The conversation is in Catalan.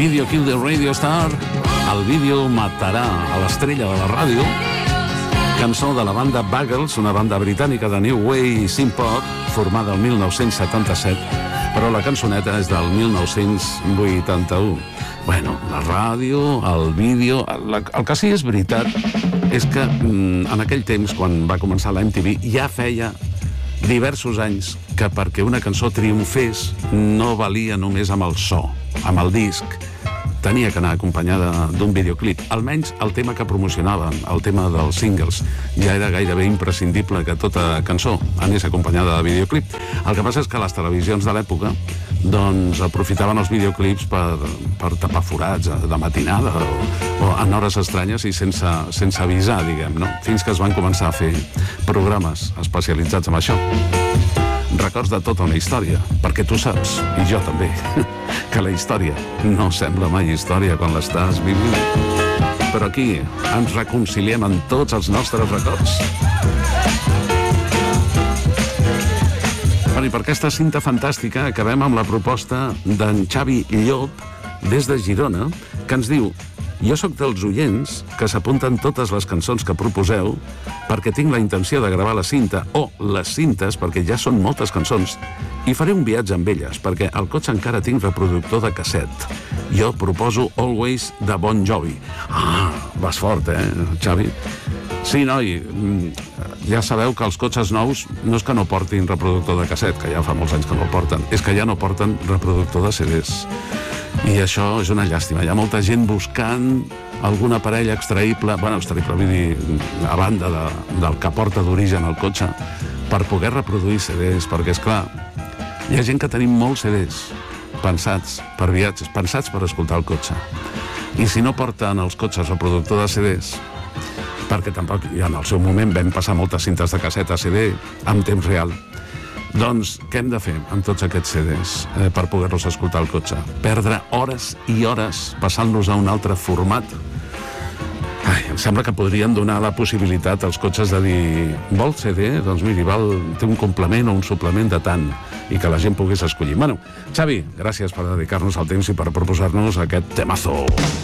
Video Kill the Radio Star. El vídeo matarà a l'estrella de la ràdio. Cançó de la banda Buggles, una banda britànica de New Wave Synth Pop, formada el 1977, però la cançoneta és del 1981. Bueno, la ràdio, el vídeo... El que sí és veritat és que en aquell temps, quan va començar la MTV, ja feia diversos anys que perquè una cançó triomfés no valia només amb el so, amb el disc. Tenia que anar acompanyada d'un videoclip. Almenys el tema que promocionaven, el tema dels singles. Ja era gairebé imprescindible que tota cançó anés acompanyada de videoclip. El que passa és que les televisions de l'època doncs aprofitaven els videoclips per tapar forats de matinada o en hores estranyes i sense avisar, diguem, no? Fins que es van començar a fer programes especialitzats en això. Records de tota una història, perquè tu saps, i jo també, que la història no sembla mai història quan l'estàs vivint. Però aquí ens reconciliem amb tots els nostres records. I per aquesta cinta fantàstica acabem amb la proposta d'en Xavi Llop des de Girona, que ens diu: jo sóc dels oients que s'apunten totes les cançons que proposeu perquè tinc la intenció de gravar la cinta o les cintes, perquè ja són moltes cançons, i faré un viatge amb elles, perquè al cotxe encara tinc reproductor de casset. Jo proposo Always de Bon Jovi. Ah, vas fort, Xavi? Sí, noi, ja sabeu que els cotxes nous no és que no portin reproductor de casset, que ja fa molts anys que no el porten, és que ja no porten reproductor de CDs. I això és una llàstima. Hi ha molta gent buscant algun aparell extraïble, vull dir, a banda del que porta d'origen al cotxe, per poder reproduir CDs, perquè, esclar, hi ha gent que tenim molts CDs pensats per viatges, pensats per escoltar el cotxe. I si no porten els cotxes reproductor de CDs, perquè tampoc, ja en el seu moment vam passar moltes cintes de casset a CD en temps real, doncs què hem de fer amb tots aquests CDs per poder-los escoltar al cotxe? Perdre hores i hores passant-los a un altre format? Ai, em sembla que podrien donar la possibilitat als cotxes de dir: vol CD? Doncs miri, té un complement o un suplement de tant, i que la gent pogués escollir. Bueno, Xavi, gràcies per dedicar-nos el temps i per proposar-nos aquest temazo.